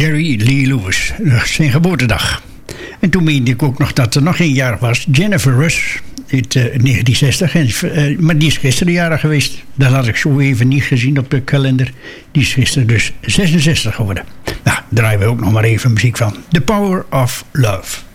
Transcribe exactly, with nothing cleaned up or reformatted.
Jerry Lee Lewis, zijn geboortedag. En toen meende ik ook nog dat er nog één jarig was, Jennifer Rush, uit uh, negentien zestig. En, uh, maar die is gisteren jarig geweest. Dat had ik zo even niet gezien op de kalender. Die is gisteren dus zesenzestig geworden. Nou, draaien we ook nog maar even muziek van. The Power of Love.